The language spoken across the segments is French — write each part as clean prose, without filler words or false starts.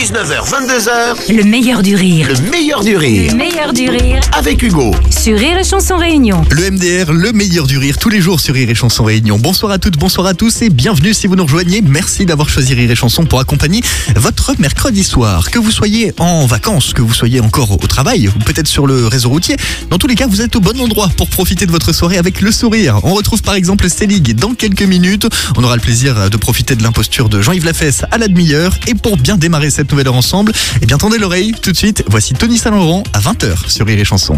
19h, 22h, Le meilleur du rire. le meilleur du rire. Le meilleur du rire. Avec Hugo. Sur Rire et Chanson Réunion. Le MDR, le meilleur du rire, tous les jours sur Rire et Chanson Réunion. Bonsoir à toutes, bonsoir à tous et bienvenue si vous nous rejoignez. Merci d'avoir choisi Rire et Chanson pour accompagner votre mercredi soir. Que vous soyez en vacances, que vous soyez encore au travail ou peut-être sur le réseau routier, dans tous les cas, vous êtes au bon endroit pour profiter de votre soirée avec le sourire. On retrouve par exemple Célig dans quelques minutes. On aura le plaisir de profiter de l'imposture de Jean-Yves Lafesse à la demi-heure. Et pour bien démarrer cette nouvelle heure ensemble, eh bien tendez l'oreille tout de suite. Voici Tony Saint-Laurent à 20h sur Rire et Chanson.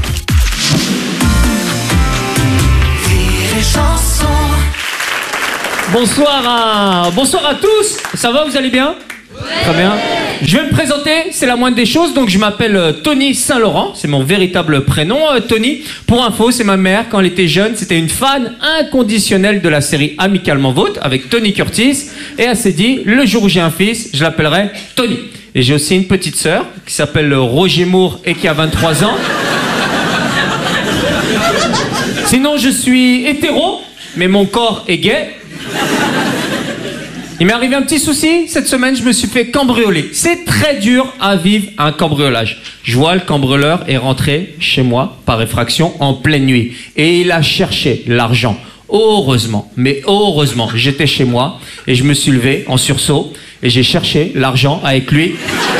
Bonsoir à tous. Ça va, vous allez bien? Très bien. Je vais me présenter, c'est la moindre des choses. Donc je m'appelle Tony Saint-Laurent, c'est mon véritable prénom. Tony, pour info, c'est ma mère. Quand elle était jeune, c'était une fan inconditionnelle de la série Amicalement Vôtre avec Tony Curtis. Et elle s'est dit, le jour où j'ai un fils, je l'appellerai Tony. Et j'ai aussi une petite sœur qui s'appelle Roger Moore et qui a 23 ans. Sinon, je suis hétéro, mais mon corps est gay. Il m'est arrivé un petit souci, cette semaine je me suis fait cambrioler. C'est très dur à vivre un cambriolage. Je vois le cambrioleur est rentré chez moi par effraction en pleine nuit. Et il a cherché l'argent. Heureusement, mais heureusement, j'étais chez moi et je me suis levé en sursaut et j'ai cherché l'argent avec lui.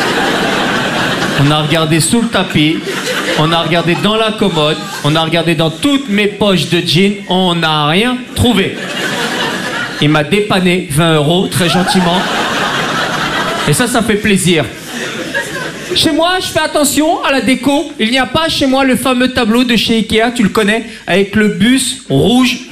On a regardé sous le tapis, on a regardé dans la commode, on a regardé dans toutes mes poches de jeans, on n'a rien trouvé. Il m'a dépanné 20 € très gentiment. Et ça fait plaisir. Chez moi, je fais attention à la déco. Il n'y a pas chez moi le fameux tableau de chez Ikea, tu le connais, avec le bus rouge